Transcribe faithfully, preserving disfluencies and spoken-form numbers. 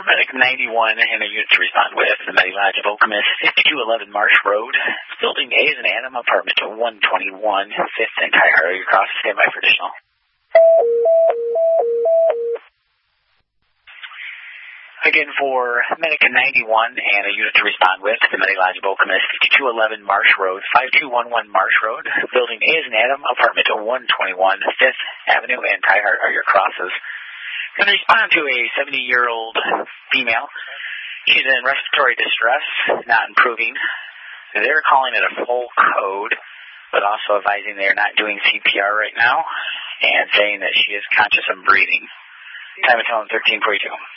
Medic ninety-one and a unit to respond with the Medi Lodge of Okemos, fifty-two eleven Marsh Road. Building A is an Adam apartment to one twenty-one, fifth and Tyler. You're across. Stand by for additional. Again, for Medic ninety-one and a unit to respond with the Medi Lodge of Okemos, fifty-two eleven Marsh Road, five two one one Marsh Road. Building A is an Adam apartment to one twenty-one, fifth Avenue and Tyler are your crosses. Going to respond to a seventy-year-old female. She's in respiratory distress, not improving. They're calling it a full code, but also advising they're not doing C P R right now and saying that she is conscious and breathing. Time of tone thirteen forty-two.